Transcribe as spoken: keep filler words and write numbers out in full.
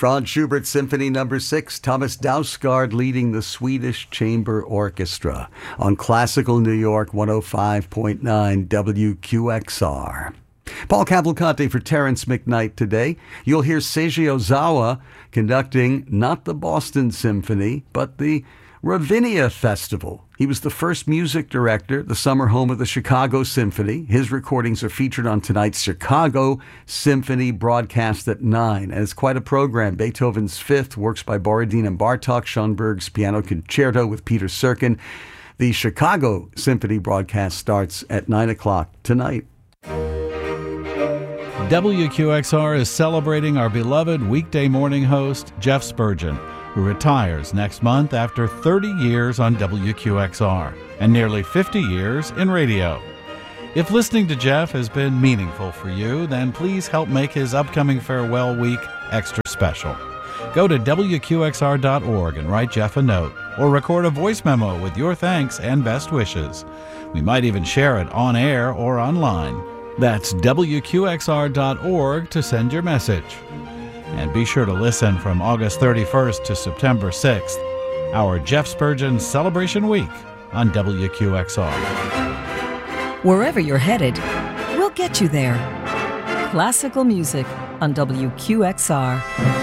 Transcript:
Franz Schubert Symphony Number six, Thomas Dausgaard leading the Swedish Chamber Orchestra on Classical New York one oh five point nine W Q X R. Paul Cavalcante for Terrence McKnight today. You'll hear Seiji Ozawa conducting not the Boston Symphony, but the Ravinia Festival. He was the first music director, the summer home of the Chicago Symphony. His recordings are featured on tonight's Chicago Symphony broadcast at nine. And it's quite a program. Beethoven's Fifth, works by Borodin and Bartok, Schoenberg's Piano Concerto with Peter Serkin. The Chicago Symphony broadcast starts at nine o'clock tonight. W Q X R is celebrating our beloved weekday morning host, Jeff Spurgeon, who retires next month after thirty years on W Q X R and nearly fifty years in radio. If listening to Jeff has been meaningful for you, then please help make his upcoming farewell week extra special. Go to W Q X R dot org and write Jeff a note, or record a voice memo with your thanks and best wishes. We might even share it on air or online. That's W Q X R dot org to send your message. And be sure to listen from August thirty-first to September sixth, our Jeff Spurgeon Celebration Week on W Q X R. Wherever you're headed, we'll get you there. Classical music on W Q X R.